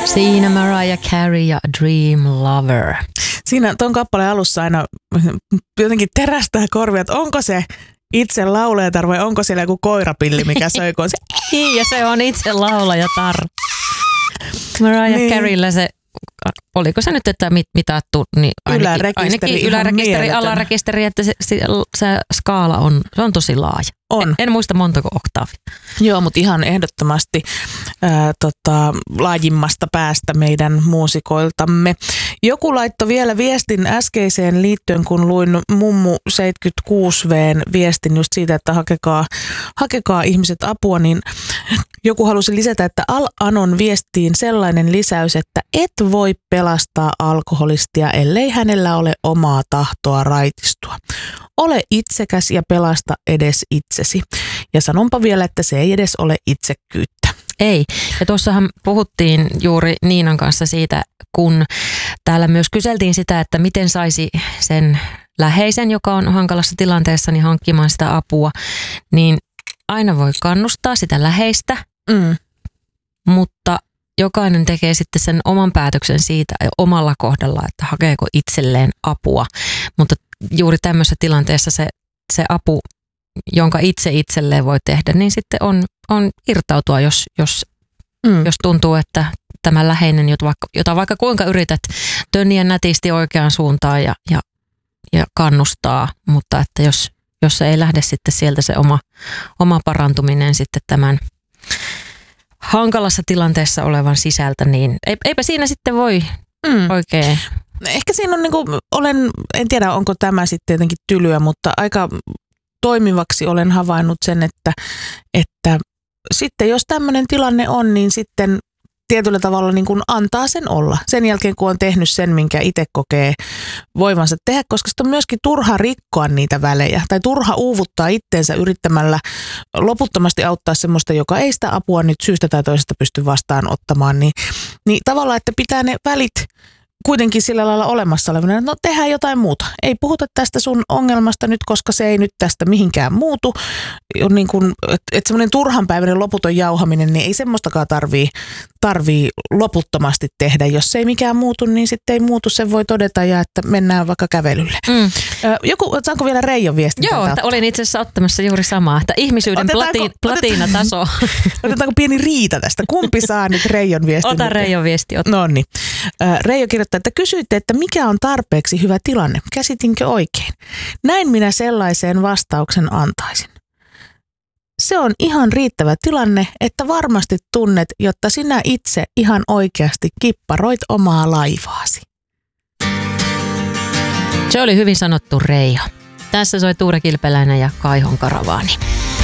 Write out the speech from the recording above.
Siinä Mariah Carey ja Dream Lover. Siinä ton kappaleen alussa aina jotenkin terästää korvia, että onko se itse laulajatar vai onko siellä joku koirapilli, mikä söi, kun se... Ja se on itse laulajatar. Mariah Careyllä se, oliko se nyt, että mitattu, niin ainakin ylärekisteri, alarekisteri, että se skaala on tosi laaja. On. En muista montako oktaavia. Joo, mutta ihan ehdottomasti laajimmasta päästä meidän muusikoiltamme. Joku laittoi vielä viestin äskeiseen liittyen, kun luin Mummu 76V:n viestin just siitä, että hakekaa ihmiset apua, niin joku halusi lisätä, että Al-Anon viestiin sellainen lisäys, että et voi pelastaa alkoholistia, ellei hänellä ole omaa tahtoa raitistua. Ole itsekäs ja pelasta edes itsesi. Ja sanonpa vielä, että se ei edes ole itsekkyyttä. Ei. Ja tuossahan puhuttiin juuri Niinan kanssa siitä, kun täällä myös kyseltiin sitä, että miten saisi sen läheisen, joka on hankalassa tilanteessa, niin hankkimaan sitä apua. Niin aina voi kannustaa sitä läheistä, mutta jokainen tekee sitten sen oman päätöksen siitä omalla kohdalla, että hakeeko itselleen apua. Mutta juuri tämmöisessä tilanteessa se apu, jonka itse itselleen voi tehdä, niin sitten on irtautua, jos tuntuu, että tämä läheinen, jota vaikka kuinka yrität tönniä nätisti oikeaan suuntaan ja kannustaa, mutta että jos se ei lähde sitten sieltä se oma parantuminen sitten tämän hankalassa tilanteessa olevan sisältä, niin eipä siinä sitten voi oikein. Ehkä siinä on en tiedä onko tämä sitten jotenkin tylyä, mutta aika toimivaksi olen havainnut sen, että sitten jos tämmöinen tilanne on, niin sitten tietyllä tavalla niin kuin antaa sen olla. Sen jälkeen, kun on tehnyt sen, minkä itse kokee voivansa tehdä, koska sitten on myöskin turha rikkoa niitä välejä tai turha uuvuttaa itteensä yrittämällä loputtomasti auttaa semmoista, joka ei sitä apua nyt syystä tai toisesta pysty vastaanottamaan. Niin tavallaan, että pitää ne välit kuitenkin sillä lailla olemassa olevina, no tehdään jotain muuta. Ei puhuta tästä sun ongelmasta nyt, koska se ei nyt tästä mihinkään muutu. Niin että semmoinen turhanpäiväinen loputon jauhaminen, niin ei semmoistakaan tarvii loputtomasti tehdä. Jos se ei mikään muutu, niin sitten ei muutu. Sen voi todeta ja että mennään vaikka kävelylle. Saanko vielä Reijon viestin? Joo, olin itse asiassa ottamassa juuri samaa, että ihmisyyden platiinataso. Otetaanko pieni riita tästä? Kumpi saa nyt Reijon viestin? Ota Reijon viesti. No niin. Reijo kirjoittaa, että kysyitte, että mikä on tarpeeksi hyvä tilanne. Käsitinkö oikein? Näin minä sellaiseen vastauksen antaisin. Se on ihan riittävä tilanne, että varmasti tunnet, jotta sinä itse ihan oikeasti kipparoit omaa laivaasi. Se oli hyvin sanottu, Reijo. Tässä soi Tuure Kilpeläinen ja Kaihon Karavaani.